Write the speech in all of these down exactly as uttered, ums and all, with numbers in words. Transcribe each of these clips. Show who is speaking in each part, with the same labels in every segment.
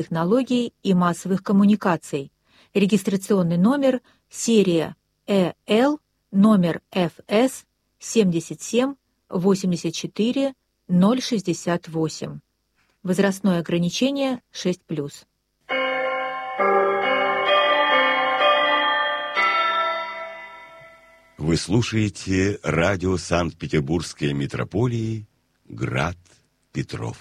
Speaker 1: технологий и массовых коммуникаций. Регистрационный номер, серия Э Л, номер Ф С семьдесят семь восемьдесят четыре ноль шестьдесят восемь. Возрастное ограничение шесть плюс.
Speaker 2: Вы слушаете радио Санкт-Петербургской метрополии «Град Петров».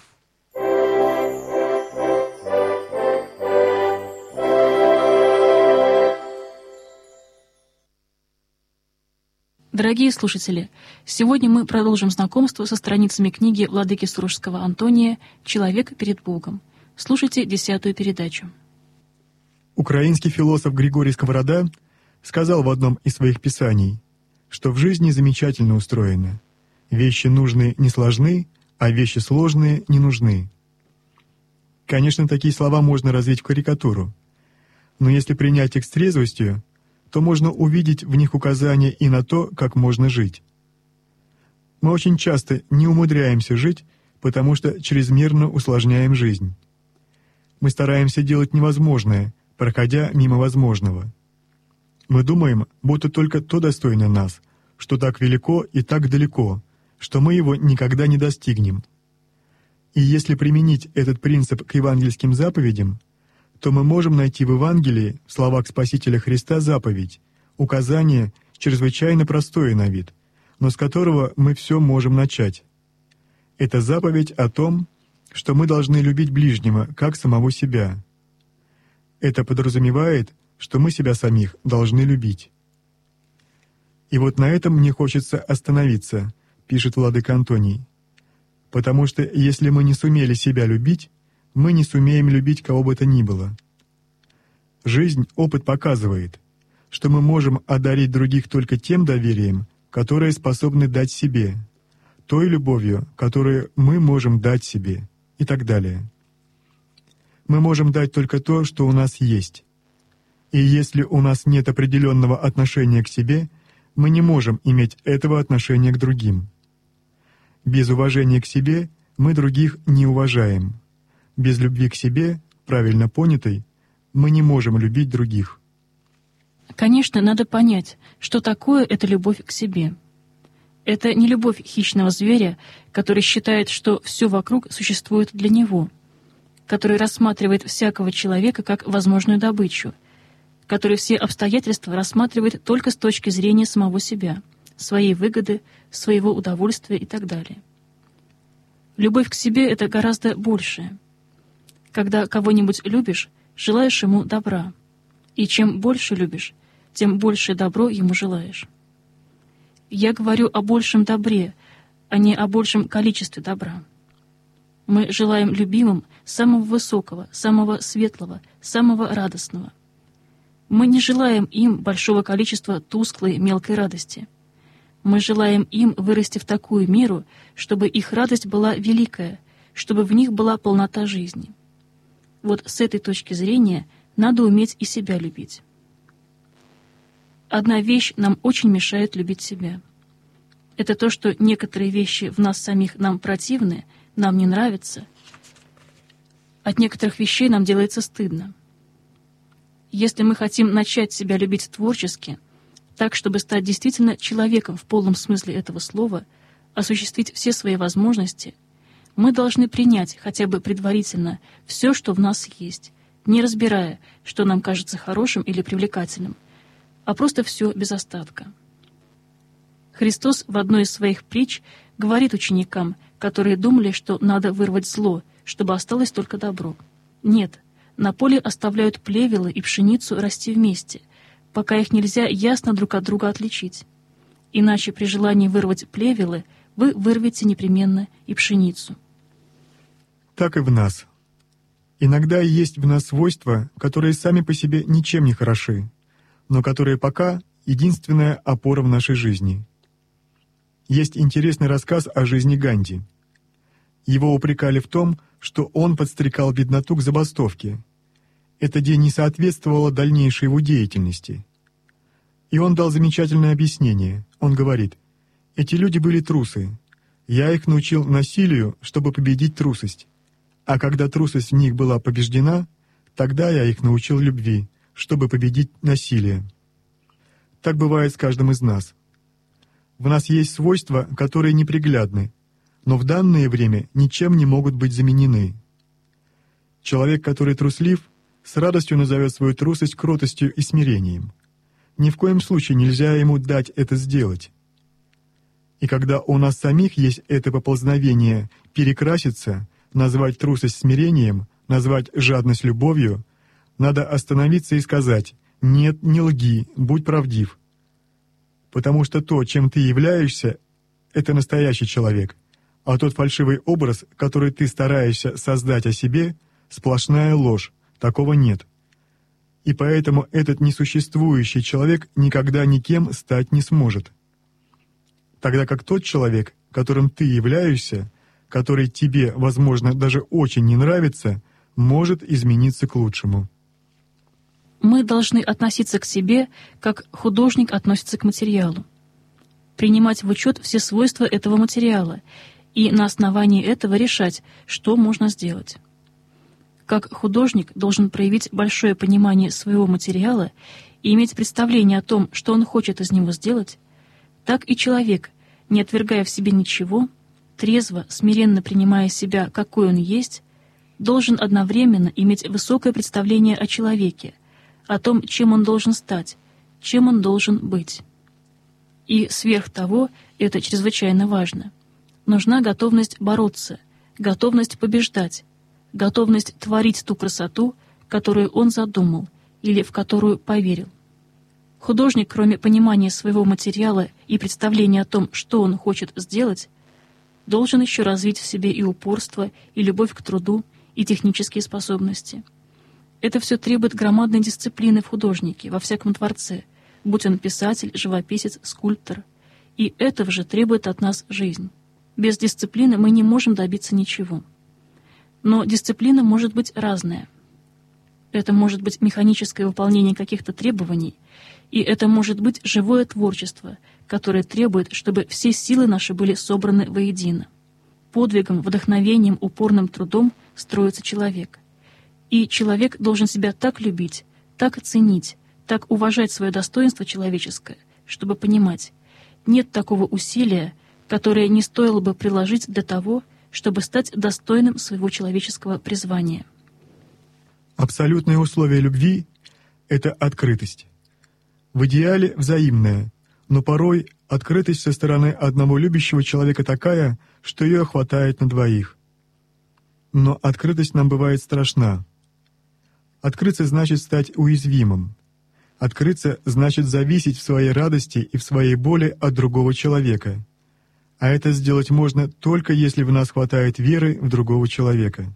Speaker 3: Дорогие слушатели, сегодня мы продолжим знакомство со страницами книги владыки Сурожского Антония «Человек перед Богом». Слушайте десятую передачу.
Speaker 4: Украинский философ Григорий Сковорода сказал в одном из своих писаний, что в жизни замечательно устроено. Вещи нужные не сложны, а вещи сложные не нужны. Конечно, такие слова можно развить в карикатуру, но если принять их с трезвостью, то можно увидеть в них указания и на то, как можно жить. Мы очень часто не умудряемся жить, потому что чрезмерно усложняем жизнь. Мы стараемся делать невозможное, проходя мимо возможного. Мы думаем, будто только то достойно нас, что так велико и так далеко, что мы его никогда не достигнем. И если применить этот принцип к евангельским заповедям, то мы можем найти в Евангелии, в словах Спасителя Христа, заповедь, указание чрезвычайно простое на вид, но с которого мы все можем начать. Это заповедь о том, что мы должны любить ближнего, как самого себя. Это подразумевает, что мы себя самих должны любить. И вот на этом мне хочется остановиться, пишет владыка Антоний, потому что если мы не сумели себя любить, мы не сумеем любить кого бы то ни было. Жизнь, опыт показывает, что мы можем одарить других только тем доверием, которое способны дать себе, той любовью, которую мы можем дать себе, и так далее. Мы можем дать только то, что у нас есть. И если у нас нет определенного отношения к себе, мы не можем иметь этого отношения к другим. Без уважения к себе мы других не уважаем. Без любви к себе, правильно понятой, мы не можем любить других.
Speaker 3: Конечно, надо понять, что такое эта любовь к себе. Это не любовь хищного зверя, который считает, что все вокруг существует для него, который рассматривает всякого человека как возможную добычу, который все обстоятельства рассматривает только с точки зрения самого себя, своей выгоды, своего удовольствия и так далее. Любовь к себе — это гораздо большее. Когда кого-нибудь любишь, желаешь ему добра. И чем больше любишь, тем большее добро ему желаешь. Я говорю о большем добре, а не о большем количестве добра. Мы желаем любимым самого высокого, самого светлого, самого радостного. Мы не желаем им большого количества тусклой, мелкой радости. Мы желаем им вырасти в такую меру, чтобы их радость была великая, чтобы в них была полнота жизни. Вот с этой точки зрения надо уметь и себя любить. Одна вещь нам очень мешает любить себя. Это то, что некоторые вещи в нас самих нам противны, нам не нравятся. От некоторых вещей нам делается стыдно. Если мы хотим начать себя любить творчески, так, чтобы стать действительно человеком в полном смысле этого слова, осуществить все свои возможности, мы должны принять хотя бы предварительно все, что в нас есть, не разбирая, что нам кажется хорошим или привлекательным, а просто все без остатка. Христос в одной из своих притч говорит ученикам, которые думали, что надо вырвать зло, чтобы осталось только добро. Нет, на поле оставляют плевелы и пшеницу расти вместе, пока их нельзя ясно друг от друга отличить. Иначе при желании вырвать плевелы вы вырвете непременно и пшеницу.
Speaker 4: Так и в нас. Иногда есть в нас свойства, которые сами по себе ничем не хороши, но которые пока единственная опора в нашей жизни. Есть интересный рассказ о жизни Ганди. Его упрекали в том, что он подстрекал бедноту к забастовке. Это день не соответствовало дальнейшей его деятельности. И он дал замечательное объяснение. Он говорит: «Эти люди были трусы. Я их научил насилию, чтобы победить трусость. А когда трусость в них была побеждена, тогда я их научил любви, чтобы победить насилие. Так бывает с каждым из нас. В нас есть свойства, которые неприглядны, но в данное время ничем не могут быть заменены. Человек, который труслив, с радостью назовет свою трусость кротостью и смирением. Ни в коем случае нельзя ему дать это сделать. И когда у нас самих есть это поползновение перекраситься, назвать трусость смирением, назвать жадность любовью, надо остановиться и сказать: «Нет, не лги, будь правдив». Потому что то, чем ты являешься, это настоящий человек, а тот фальшивый образ, который ты стараешься создать о себе, сплошная ложь, такого нет. И поэтому этот несуществующий человек никогда никем стать не сможет. Тогда как тот человек, которым ты являешься, который тебе, возможно, даже очень не нравится, может измениться к лучшему.
Speaker 3: Мы должны относиться к себе, как художник относится к материалу. Принимать в учет все свойства этого материала и на основании этого решать, что можно сделать. Как художник должен проявить большое понимание своего материала и иметь представление о том, что он хочет из него сделать, так и человек, не отвергая в себе ничего, трезво, смиренно принимая себя, какой он есть, должен одновременно иметь высокое представление о человеке, о том, чем он должен стать, чем он должен быть. И сверх того, это чрезвычайно важно, нужна готовность бороться, готовность побеждать, готовность творить ту красоту, которую он задумал или в которую поверил. Художник, кроме понимания своего материала и представления о том, что он хочет сделать, должен еще развить в себе и упорство, и любовь к труду, и технические способности. Это все требует громадной дисциплины в художнике, во всяком творце, будь он писатель, живописец, скульптор. И этого же требует от нас жизнь. Без дисциплины мы не можем добиться ничего. Но дисциплина может быть разная. Это может быть механическое выполнение каких-то требований, и это может быть живое творчество, которое требует, чтобы все силы наши были собраны воедино. Подвигом, вдохновением, упорным трудом строится человек. И человек должен себя так любить, так ценить, так уважать свое достоинство человеческое, чтобы понимать, нет такого усилия, которое не стоило бы приложить для того, чтобы стать достойным своего человеческого призвания.
Speaker 4: Абсолютное условие любви — это открытость. В идеале взаимная, но порой открытость со стороны одного любящего человека такая, что ее хватает на двоих. Но открытость нам бывает страшна. Открыться значит стать уязвимым. Открыться значит зависеть в своей радости и в своей боли от другого человека. А это сделать можно только если в нас хватает веры в другого человека.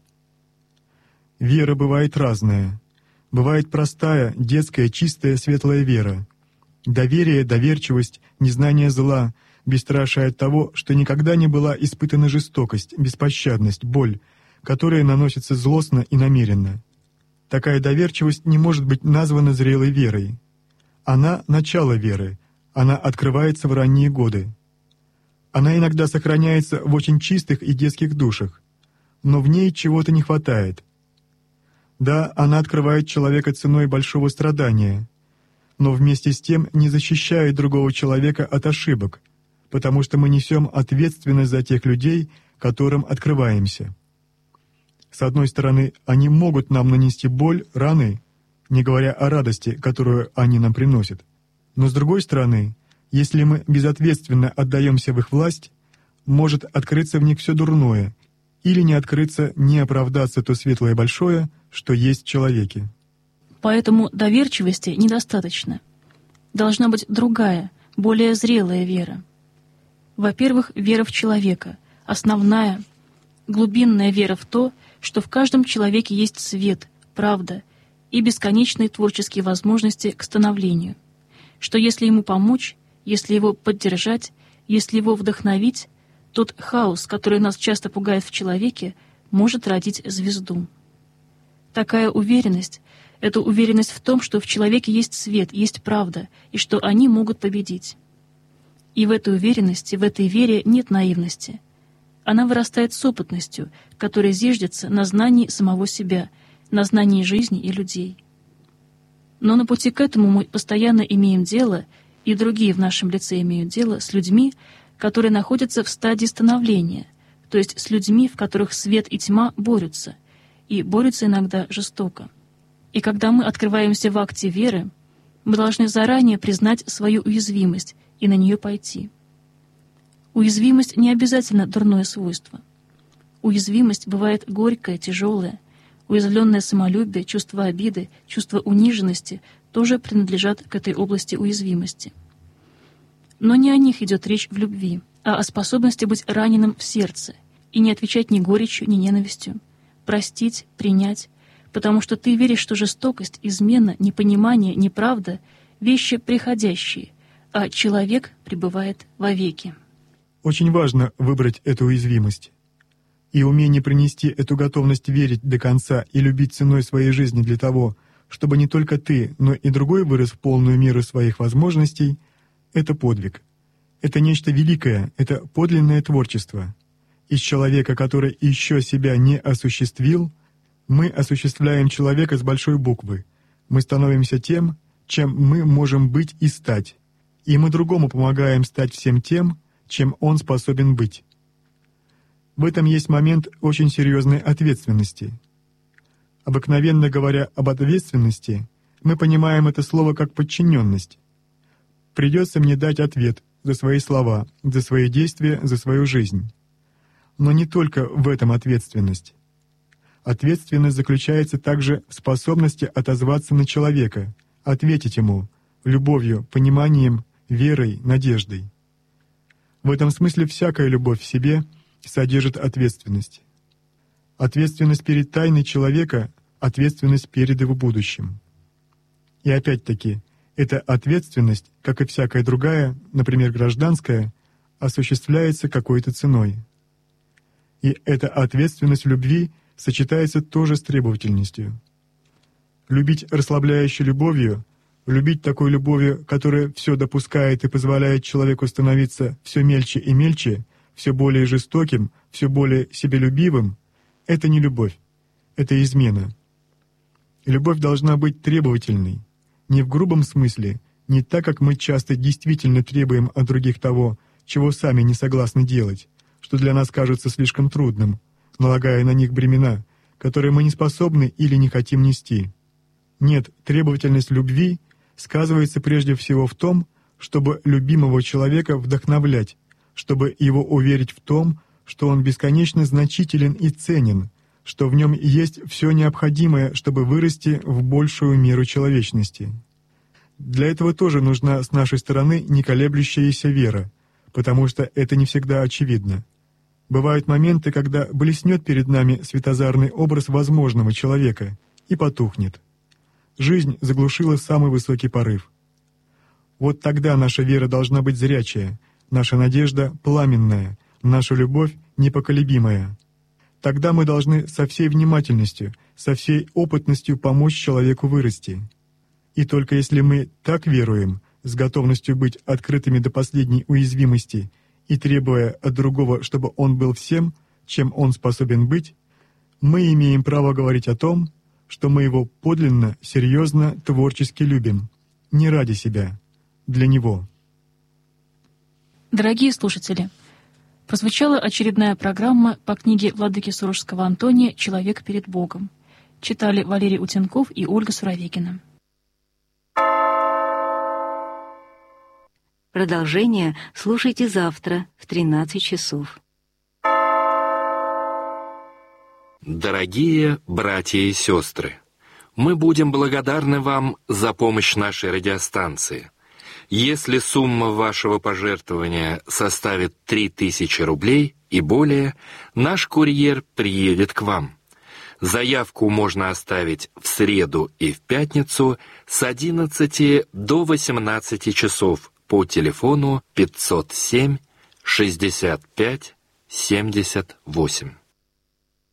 Speaker 4: Вера бывает разная. Бывает простая, детская, чистая, светлая вера. Доверие, доверчивость, незнание зла, бесстрашие от того, что никогда не была испытана жестокость, беспощадность, боль, которая наносится злостно и намеренно. Такая доверчивость не может быть названа зрелой верой. Она — начало веры, она открывается в ранние годы. Она иногда сохраняется в очень чистых и детских душах, но в ней чего-то не хватает. Да, она открывает человека ценой большого страдания, но вместе с тем не защищает другого человека от ошибок, потому что мы несем ответственность за тех людей, которым открываемся. С одной стороны, они могут нам нанести боль, раны, не говоря о радости, которую они нам приносят. Но с другой стороны, если мы безответственно отдаемся в их власть, может открыться в них все дурное, или не открыться, не оправдаться то светлое большое, что есть в человеке.
Speaker 3: Поэтому доверчивости недостаточно. Должна быть другая, более зрелая вера. Во-первых, вера в человека, основная, глубинная вера в то, что в каждом человеке есть свет, правда и бесконечные творческие возможности к становлению, что если ему помочь, если его поддержать, если его вдохновить, тот хаос, который нас часто пугает в человеке, может родить звезду. Такая уверенность — это уверенность в том, что в человеке есть свет, есть правда, и что они могут победить. И в этой уверенности, в этой вере нет наивности. Она вырастает с опытностью, которая зиждется на знании самого себя, на знании жизни и людей. Но на пути к этому мы постоянно имеем дело, и другие в нашем лице имеют дело, с людьми, которые находятся в стадии становления, то есть с людьми, в которых свет и тьма борются, и борются иногда жестоко. И когда мы открываемся в акте веры, мы должны заранее признать свою уязвимость и на нее пойти. Уязвимость не обязательно дурное свойство. Уязвимость бывает горькая, тяжелая. Уязвленное самолюбие, чувство обиды, чувство униженности тоже принадлежат к этой области уязвимости. Но не о них идет речь в любви, а о способности быть раненым в сердце и не отвечать ни горечью, ни ненавистью, простить, принять, потому что ты веришь, что жестокость, измена, непонимание, неправда — вещи приходящие, а человек пребывает вовеки.
Speaker 4: Очень важно выбрать эту уязвимость. И умение принести эту готовность верить до конца и любить ценой своей жизни для того, чтобы не только ты, но и другой вырос в полную меру своих возможностей — это подвиг. Это нечто великое, это подлинное творчество. Из человека, который еще себя не осуществил, мы осуществляем человека с большой буквы. Мы становимся тем, чем мы можем быть и стать. И мы другому помогаем стать всем тем, чем он способен быть. В этом есть момент очень серьезной ответственности. Обыкновенно говоря об ответственности, мы понимаем это слово как подчиненность. Придется мне дать ответ за свои слова, за свои действия, за свою жизнь. Но не только в этом ответственность. Ответственность заключается также в способности отозваться на человека, ответить ему любовью, пониманием, верой, надеждой. В этом смысле всякая любовь в себе содержит ответственность. Ответственность перед тайной человека — ответственность перед его будущим. И опять-таки, эта ответственность, как и всякая другая, например, гражданская, осуществляется какой-то ценой. И эта ответственность в любви сочетается тоже с требовательностью. Любить расслабляющей любовью, любить такой любовью, которая все допускает и позволяет человеку становиться все мельче и мельче, все более жестоким, все более себелюбивым — это не любовь, это измена. Любовь должна быть требовательной, не в грубом смысле, не так, как мы часто действительно требуем от других того, чего сами не согласны делать, что для нас кажется слишком трудным, налагая на них бремена, которые мы не способны или не хотим нести. Нет, требовательность любви сказывается прежде всего в том, чтобы любимого человека вдохновлять, чтобы его уверить в том, что он бесконечно значителен и ценен, что в нем есть все необходимое, чтобы вырасти в большую меру человечности. Для этого тоже нужна с нашей стороны неколеблющаяся вера, потому что это не всегда очевидно. Бывают моменты, когда блеснет перед нами светозарный образ возможного человека и потухнет. Жизнь заглушила самый высокий порыв. Вот тогда наша вера должна быть зрячая, наша надежда пламенная, наша любовь непоколебимая. Тогда мы должны со всей внимательностью, со всей опытностью помочь человеку вырасти. И только если мы так веруем, с готовностью быть открытыми до последней уязвимости и требуя от другого, чтобы он был всем, чем он способен быть, мы имеем право говорить о том, что мы его подлинно, серьезно, творчески любим, не ради себя, для него.
Speaker 3: Дорогие слушатели, прозвучала очередная программа по книге владыки Сурожского Антония «Человек перед Богом». Читали Валерий Утенков и Ольга Суровикина.
Speaker 1: Продолжение слушайте завтра в тринадцать часов.
Speaker 5: Дорогие братья и сестры, мы будем благодарны вам за помощь нашей радиостанции. Если сумма вашего пожертвования составит три тысячи рублей и более, наш курьер приедет к вам. Заявку можно оставить в среду и в пятницу с одиннадцати до восемнадцати часов по телефону пятьсот семь шестьдесят пять семьдесят восемь.